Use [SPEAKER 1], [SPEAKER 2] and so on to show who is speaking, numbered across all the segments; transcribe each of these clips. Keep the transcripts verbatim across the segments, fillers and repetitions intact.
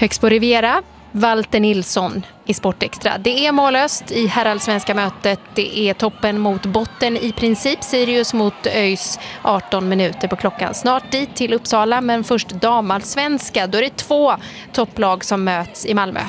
[SPEAKER 1] Högst på Riviera, Walter Nilsson i Sportextra. Det är mållöst i herrallsvenska mötet. Det är toppen mot botten i princip. Sirius mot ÖIS, arton minuter på klockan. Snart dit till Uppsala, men först damallsvenska. Då är det två topplag som möts i Malmö.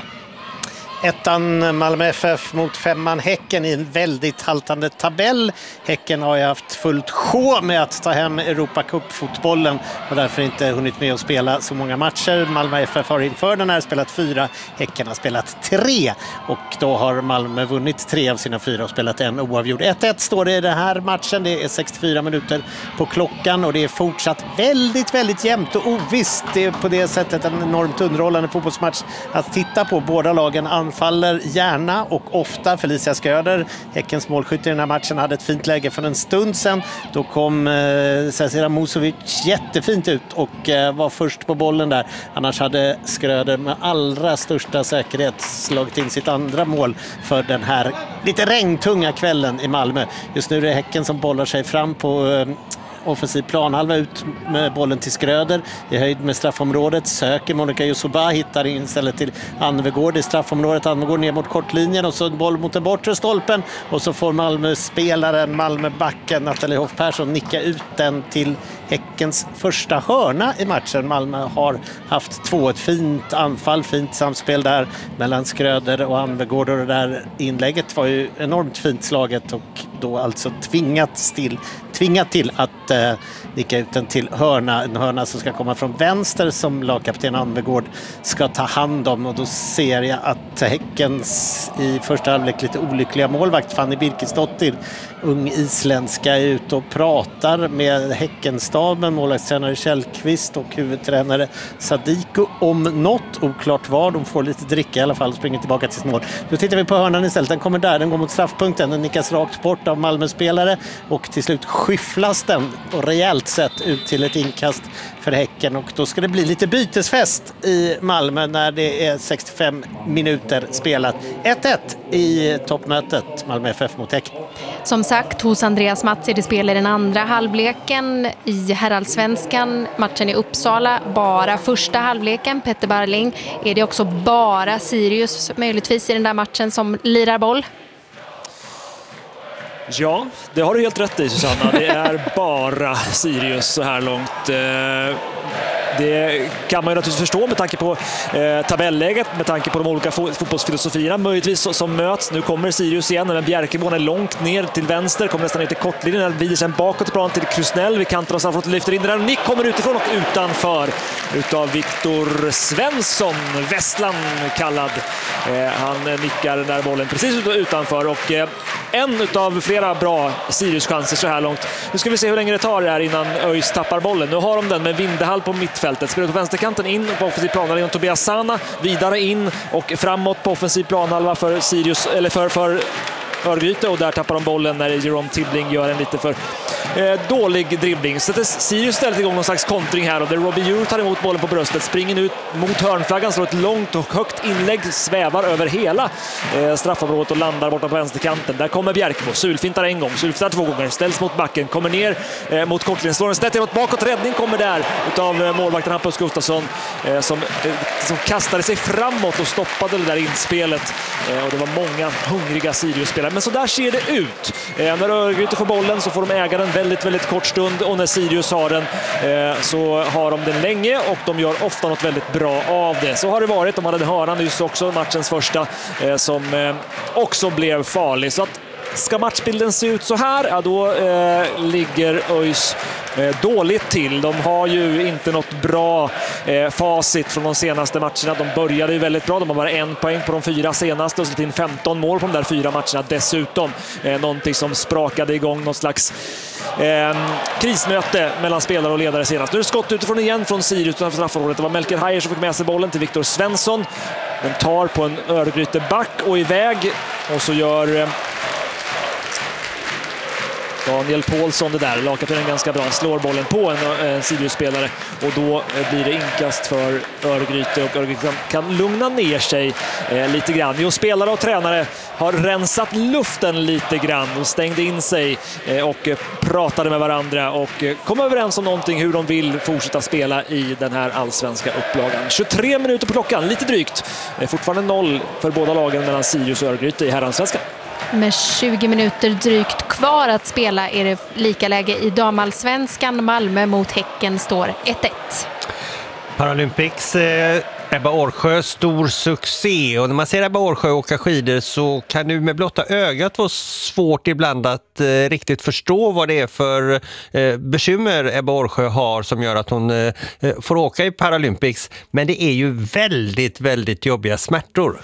[SPEAKER 2] Ettan Malmö F F mot femman Häcken i en väldigt haltande tabell. Häcken har ju haft fullt sjå med att ta hem Europacup-fotbollen och därför inte hunnit med att spela så många matcher. Malmö F F har inför den här spelat fyra, Häcken har spelat tre och då har Malmö vunnit tre av sina fyra och spelat en oavgjord. ett ett står det i den här matchen, det är sextiofyra minuter på klockan och det är fortsatt väldigt, väldigt jämnt och ovisst. Det är på det sättet en enormt underhållande fotbollsmatch att titta på. Båda lagen anfaller gärna och ofta. Felicia Skröder, Häckens målskytt i den här matchen, hade ett fint läge för en stund sedan. Då kom eh, Cecilia Musovic jättefint ut och eh, var först på bollen där. Annars hade Skröder med allra största säkerhet slagit in sitt andra mål för den här lite regntunga kvällen i Malmö. Just nu är det Häcken som bollar sig fram på eh, offensiv planhalva, ut med bollen till Skröder i höjd med straffområdet, söker Monica Yusuba, hittar in istället till Anvegård i straffområdet. Anvegård ner mot kortlinjen och så en boll mot den bortre stolpen och så får Malmö-spelaren, Malmö-backen Nathalie Hoff Persson nicka ut den till Häckens första hörna i matchen. Malmö har haft två, ett fint anfall, fint samspel där mellan Skröder och Anvegård och det där inlägget var ju enormt fint slaget och då alltså tvingat till, tvingat till att eh, nicka ut den till hörna. En hörna som ska komma från vänster som lagkapten Anvegård ska ta hand om och då ser jag att Häckens i första halvlek lite olyckliga målvakt Fanny Birkesdottir, ung isländska, är ute och pratar med Häckenstaben, målvaktstränare Källqvist och huvudtränare Sadiko om något, oklart vad. De får lite dricka i alla fall och springer tillbaka till mål. Då tittar vi på hörnan istället. Den kommer där, den går mot straffpunkten, den nickas rakt bort av Malmö-spelare och till slut skyfflas den och rejält sett ut till ett inkast för Häcken och då ska det bli lite bytesfest i Malmö när det är sextiofem minuter spelat. ett ett i toppmötet Malmö F F mot Häcken.
[SPEAKER 1] Som sagt, hos Andreas Mats är det spel i den andra halvleken i herrallsvenskan. Matchen i Uppsala, bara första halvleken. Petter Barling, är det också bara Sirius möjligtvis i den där matchen som lirar boll?
[SPEAKER 3] Ja, det har du helt rätt i, Susanna. Det är bara Sirius så här långt. Det kan man ju naturligtvis förstå med tanke på eh, tabelläget, med tanke på de olika fo- fotbollsfilosofierna möjligtvis som möts. Nu kommer Sirius igen, men Bjerkeborn är långt ner till vänster, kommer nästan ner till kortlinjen, den vider sen bakåt i plan till Krusnell vid kanten och Sanfort lyfter in den. Nick kommer utifrån och utanför utav Viktor Svensson, Västland kallad. Eh, han nickar den där bollen precis utanför och eh, en utav flera bra Sirius-chanser så här långt. Nu ska vi se hur länge det tar här innan ÖIS tappar bollen. Nu har de den med Vindehall på mittfältet. Spelar på vänsterkanten in på offensiv planhalva genom Tobias Sana. Vidare in och framåt på offensiv planhalva för Sirius, eller för, för Örgryte, och där tappar de bollen när Jerome Tibbling gör en lite för eh, dålig dribbling. Sätter Sirius stället igång någon slags kontring här och där Robbie Ure tar emot bollen på bröstet, springer ut mot hörnflaggan, slår ett långt och högt inlägg, svävar över hela eh, straffområdet och landar borta på vänsterkanten. Där kommer Bjerkebo, sulfintar en gång, sulfintar två gånger, ställs mot backen, kommer ner eh, mot kortlinjen, slår en snett emot bakåt, räddning kommer där utav eh, målvakten Hampus Gustafsson eh, som, eh, som kastade sig framåt och stoppade det där inspelet eh, och det var många hungriga Sirius-spelare. Men så där ser det ut. Eh, när Örgryte får bollen så får de äga den väldigt, väldigt kort stund och när Sirius har den eh, så har de den länge och de gör ofta något väldigt bra av det. Så har det varit. De hade den hörnan nyss också, matchens första eh, som eh, också blev farlig. Så att ska matchbilden se ut så här, ja, då eh, ligger ÖIS eh, dåligt till. De har ju inte något bra eh, facit från de senaste matcherna. De började ju väldigt bra. De har bara en poäng på de fyra senaste och släppt in femton mål på de där fyra matcherna dessutom. Eh, någonting som sprakade igång någon slags eh, krismöte mellan spelare och ledare senast. Nu är det skott utifrån igen från Sirius utanför straffområdet. Det var Melker Heier som fick med sig bollen till Viktor Svensson. Den tar på en Örgryte back och iväg och så gör... Eh, Daniel Paulsson det där, lagkaptenen ganska bra, slår bollen på en, en Sirius-spelare och då blir det inkast för Örgryte och Örgryte kan lugna ner sig eh, lite grann. Jo, spelare och tränare har rensat luften lite grann och stängde in sig eh, och eh, pratade med varandra och eh, kom överens om någonting hur de vill fortsätta spela i den här allsvenska upplagan. tjugotre minuter på klockan, lite drygt. Eh, fortfarande noll för båda lagen mellan Sirius och Örgryte i herransvenskan.
[SPEAKER 1] Med tjugo minuter drygt kvar att spela är det lika läge i damallsvenskan. Malmö mot Häcken står ett ett.
[SPEAKER 4] Paralympics, eh, Ebba Årsjö, stor succé. Och när man ser Ebba Årsjö åka skidor så kan du med blotta ögat vara svårt ibland att eh, riktigt förstå vad det är för eh, bekymmer Ebba Årsjö har som gör att hon eh, får åka i Paralympics. Men det är ju väldigt, väldigt jobbiga smärtor.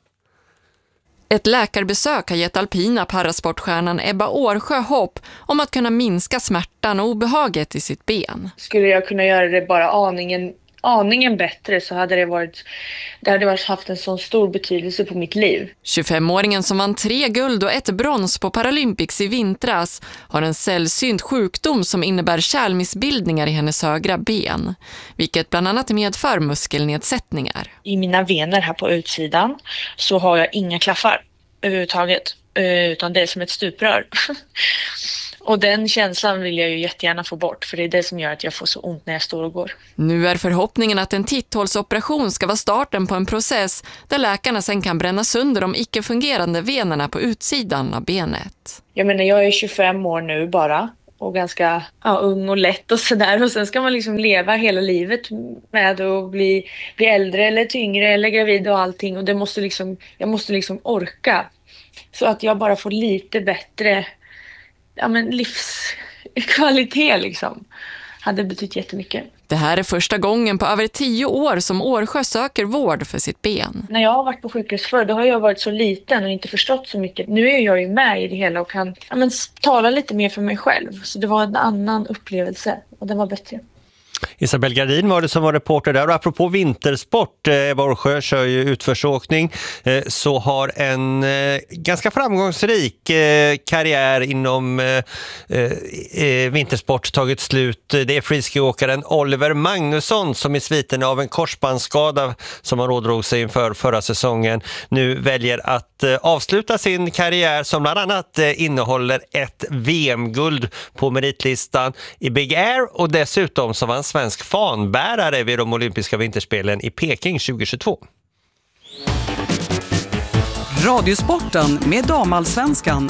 [SPEAKER 5] Ett läkarbesök har gett alpina parasportstjärnan Ebba Årsjö hopp om att kunna minska smärtan och obehaget i sitt ben.
[SPEAKER 6] Skulle jag kunna göra det bara aningen, aningen bättre så hade det varit, det hade varit haft en sån stor betydelse på mitt liv.
[SPEAKER 5] tjugofemåringen som vann tre guld och ett brons på Paralympics i vintras har en sällsynt sjukdom som innebär kärlmissbildningar i hennes högra ben, vilket bland annat medför muskelnedsättningar.
[SPEAKER 6] I mina vener här på utsidan så har jag inga klaffar överhuvudtaget, utan det är som ett stuprör. Och den känslan vill jag ju jättegärna få bort, för det är det som gör att jag får så ont när jag står och går.
[SPEAKER 5] Nu är förhoppningen att en titthålsoperation ska vara starten på en process där läkarna sen kan bränna sönder de icke-fungerande venerna på utsidan av benet.
[SPEAKER 6] Jag menar, jag är tjugofem år nu bara och ganska ja, ung och lätt och sådär. Och sen ska man liksom leva hela livet med att bli, bli äldre eller tyngre eller gravid och allting. Och det måste liksom, jag måste liksom orka. Så att jag bara får lite bättre ja, men livskvalitet liksom. Hade betytt jättemycket.
[SPEAKER 5] Det här är första gången på över tio år som Årsjö söker vård för sitt ben.
[SPEAKER 6] När jag har varit på sjukhus förr, då har jag varit så liten och inte förstått så mycket. Nu är jag ju med i det hela och kan ja, men, tala lite mer för mig själv. Så det var en annan upplevelse och den var bättre.
[SPEAKER 4] Isabel Gardin var det som var reporter där. Och apropå vintersport, Ebba Årsjö kör ju utförsåkning, så har en ganska framgångsrik karriär inom vintersport tagit slut. Det är friskiåkaren Oliver Magnusson som i sviten av en korsbandsskada som han ådrog sig inför förra säsongen nu väljer att avsluta sin karriär som bland annat innehåller ett V M-guld på meritlistan i Big Air och dessutom som var en svensk fanbärare vid de olympiska vinterspelen i Peking tjugohundratjugotvå.
[SPEAKER 7] Radiosporten med damallsvenskan.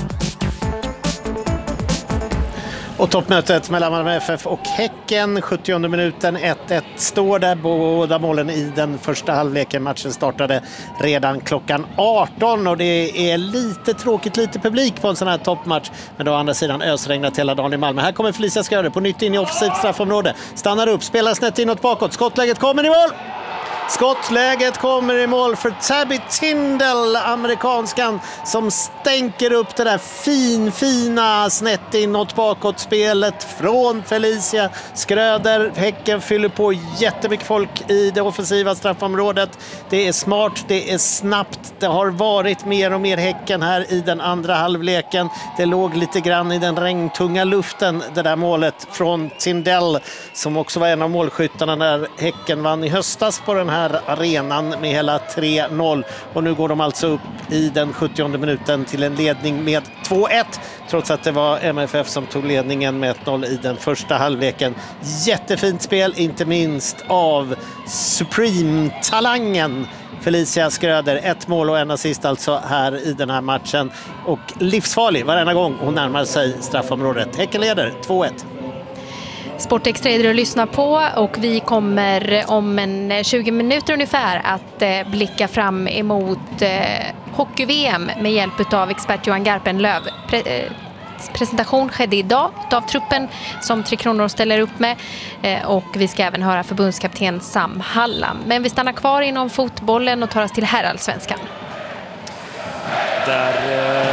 [SPEAKER 2] Och toppmötet mellan Malmö F F och Häcken, sjuttionde minuten, ett ett står där. Båda målen i den första halvleken. Matchen startade redan klockan arton och det är lite tråkigt, lite publik på en sån här toppmatch. Men då å andra sidan ösregnat hela dagen i Malmö. Här kommer Felicia Skröder på nytt in i offensivt straffområde. Stannar upp, spelar snett inåt bakåt. Skottläget kommer i mål! Skottläget kommer i mål för Tabby Tindall, amerikanskan, som stänker upp det där fin, fina snett inåt bakåt spelet från Felicia Skröder. Häcken fyller på jättemycket folk i det offensiva straffområdet. Det är smart, det är snabbt. Det har varit mer och mer Häcken här i den andra halvleken. Det låg lite grann i den regntunga luften, det där målet från Tindall, som också var en av målskyttarna när Häcken vann i höstas på den här här arenan med hela tre noll. Och nu går de alltså upp i den sjuttionde minuten till en ledning med två ett, trots att det var M F F som tog ledningen med ett noll i den första halvleken. Jättefint spel, inte minst av Supreme-talangen Felicia Skröder. Ett mål och en assist alltså här i den här matchen. Och livsfarlig varenda gång hon närmar sig straffområdet. Häcken leder två ett.
[SPEAKER 1] Sportextra är det att lyssna på och vi kommer om en tjugo minuter ungefär att eh, blicka fram emot eh, hockey-V M med hjälp av expert Johan Garpenlöv. Pre- eh, presentation skedde idag av truppen som Tre Kronor ställer upp med eh, och vi ska även höra förbundskapten Sam Hallam. Men vi stannar kvar inom fotbollen och tar oss till herrallsvenskan.
[SPEAKER 3] Där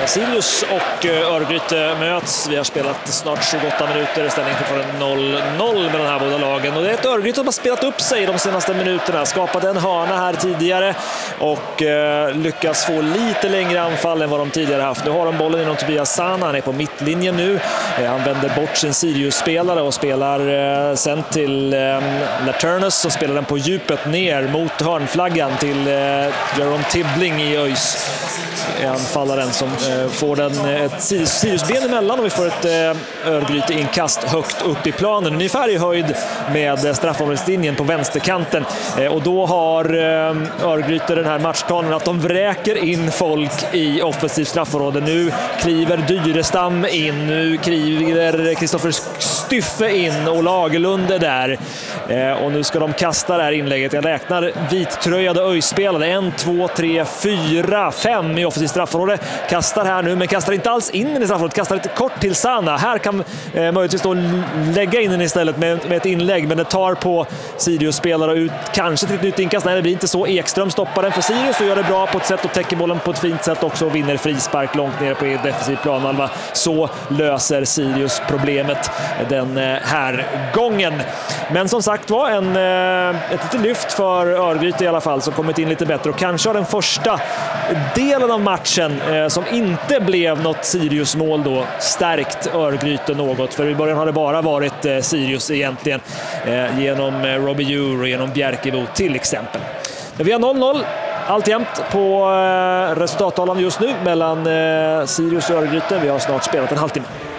[SPEAKER 3] Sirius och Örgryte möts. Vi har spelat snart tjugoåtta minuter, ställning för noll noll med de här båda lagen. Och det är ett Örgryte som har spelat upp sig de senaste minuterna, skapat en hörna här tidigare och eh, lyckas få lite längre anfall än vad de tidigare haft. Nu har de bollen inom Tobias Sana, han är på mittlinjen nu. Eh, han vänder bort sin Sirius-spelare och spelar eh, sen till eh, Laturnus, som spelar den på djupet ner mot hörnflaggan till eh, Jerome Tibbling i ÖIS. Anfallaren som eh, får den, ett Siriusben emellan och vi får ett eh, Örgryte inkast högt upp i planen, ungefär i höjd med straffområdeslinjen på vänsterkanten. Eh, och då har eh, Örgryte den här matchplanen att de vräker in folk i offensiv straffområde. Nu kliver Dyrestam in, nu kliver Kristoffer Styffe in och Lagerlund är där. Eh, och nu ska de kasta det här inlägget. Jag räknar vittröjade ÖIS-spelare. En, två, tre, fyra, fem i offensiv straffområde. Kastar här nu, men kastar inte alls in i straffområdet. Kastar lite kort till Sana. Här kan eh, möjligtvis då lägga in den istället med, med ett inlägg, men det tar på Sirius-spelare ut kanske till ett nytt inkast. Nej, det blir inte så. Ekström stoppar den för Sirius och gör det bra på ett sätt och täcker bollen på ett fint sätt också och vinner frispark långt ner på defensiv planhalva. Så löser Sirius problemet den här gången. Men som sagt var, en, ett litet lyft för Örgryte i alla fall, som kommit in lite bättre och kanske har den första delen av matchen eh, som inte blev något Sirius-mål då stärkt Örgryte något, för i början har det bara varit eh, Sirius egentligen eh, genom eh, Robbie Djur och genom Bjerkebo till exempel. Men vi har noll noll alltjämt på eh, resultattavlan just nu mellan eh, Sirius och Örgryte. Vi har snart spelat en halvtimme.